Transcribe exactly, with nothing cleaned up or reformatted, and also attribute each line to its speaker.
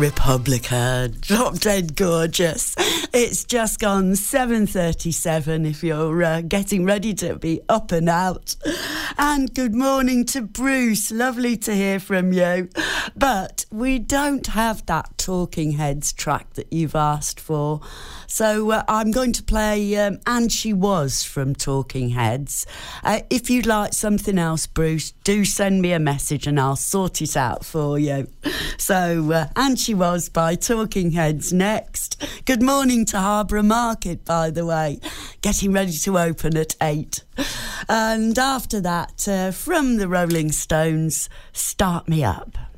Speaker 1: Republica, drop dead gorgeous. It's just gone seven thirty-seven if you're uh, getting ready to be up and out. And good morning to Bruce, lovely to hear from you. But we don't have that Talking Heads track that you've asked for. So uh, I'm going to play um, And She Was from Talking Heads. Uh, if you'd like something else, Bruce, do send me a message and I'll sort it out for you. So uh, And She Was by Talking Heads next. Good morning to Harborough Market, by the way. Getting ready to open at eight. And after that, uh, from the Rolling Stones, Start Me Up.